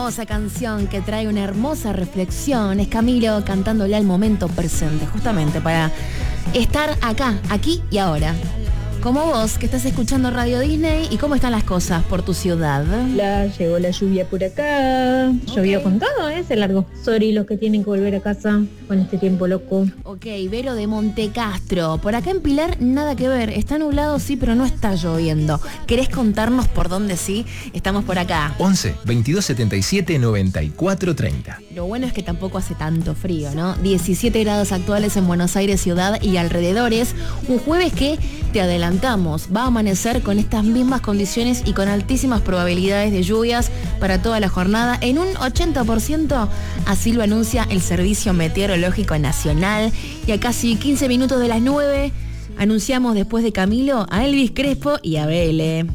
hermosa canción que trae una hermosa reflexión. Es Camilo cantándole al momento presente, justamente para estar acá, aquí y ahora. Como vos, que estás escuchando Radio Disney, ¿y cómo están las cosas por tu ciudad? Llegó la lluvia por acá. Llovió con todo, se largó. Sorry los que tienen que volver a casa con este tiempo loco. Ok, Vero de Montecastro. Por acá en Pilar, nada que ver. Está nublado, sí, pero no está lloviendo. ¿Querés contarnos por dónde sí? Estamos por acá. 11 22 77 94 30. Lo bueno es que tampoco hace tanto frío, ¿no? 17 grados actuales en Buenos Aires ciudad y alrededores. Un jueves que, te adelantamos, va a amanecer con estas mismas condiciones y con altísimas probabilidades de lluvias para toda la jornada en un 80%. Así lo anuncia el Servicio Meteorológico Nacional. Y a casi 15 minutos de las 9 anunciamos después de Camilo a Elvis Crespo y a Bele.